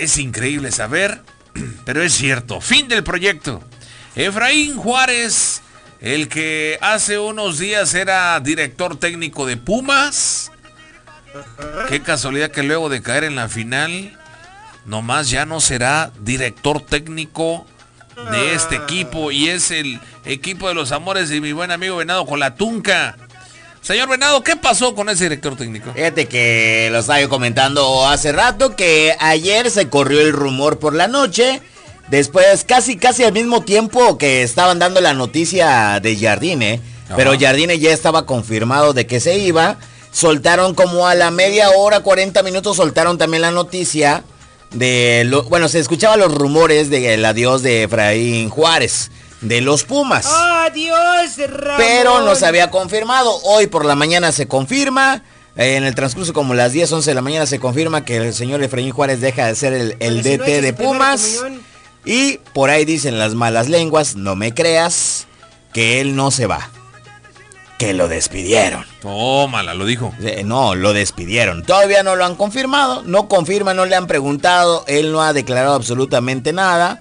Es increíble saber, pero es cierto. Fin del proyecto. Efraín Juárez, el que hace unos días era director técnico de Pumas. Qué casualidad que luego de caer en la final, nomás ya no será director técnico de este equipo. Y es el equipo de los amores de mi buen amigo Venado Colatunca. Señor Venado, ¿qué pasó con ese director técnico? Fíjate que lo estaba yo comentando hace rato, que ayer se corrió el rumor por la noche. Después, casi al mismo tiempo que estaban dando la noticia de Jardine, pero Jardine ya estaba confirmado de que se iba. Soltaron como a la media hora, 40 minutos, soltaron también la noticia de... se escuchaban los rumores del adiós de Efraín Juárez, de los Pumas. ¡Adiós, Ramón! Pero no se había confirmado. Hoy por la mañana se confirma. En el transcurso como las 10, 11 de la mañana se confirma que el señor Efraín Juárez deja de ser el DT de Pumas. Y por ahí dicen las malas lenguas, no me creas, que él no se va. Que lo despidieron. Tómala, lo dijo. No, lo despidieron. Todavía no lo han confirmado. No confirma, no le han preguntado. Él no ha declarado absolutamente nada.